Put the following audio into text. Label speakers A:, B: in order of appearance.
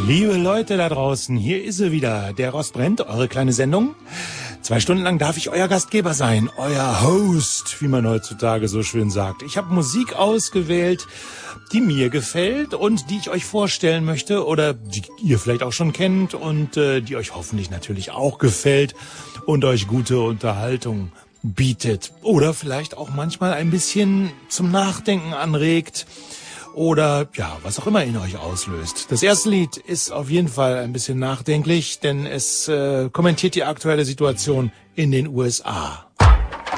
A: Liebe Leute da draußen, hier ist sie wieder, der Rost brennt, eure kleine Sendung. 2 Stunden lang darf ich euer Gastgeber sein, euer Host, wie man heutzutage so schön sagt. Ich habe Musik ausgewählt, die mir gefällt und die ich euch vorstellen möchte oder die ihr vielleicht auch schon kennt und die euch hoffentlich natürlich auch gefällt und euch gute Unterhaltung bietet oder vielleicht auch manchmal ein bisschen zum Nachdenken anregt. Oder ja, was auch immer in euch auslöst. Das erste Lied ist auf jeden Fall ein bisschen nachdenklich, denn es kommentiert die aktuelle Situation in den USA.